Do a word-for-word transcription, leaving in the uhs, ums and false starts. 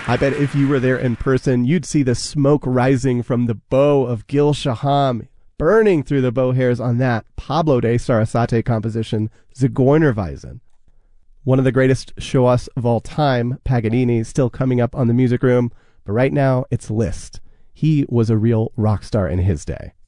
I bet if you were there in person, you'd see the smoke rising from the bow of Gil Shaham, burning through the bow hairs on that Pablo de Sarasate composition, Zigeunerweisen. One of the greatest shows of all time, Paganini, still coming up on the Music Room, but right now it's Liszt. He was a real rock star in his day.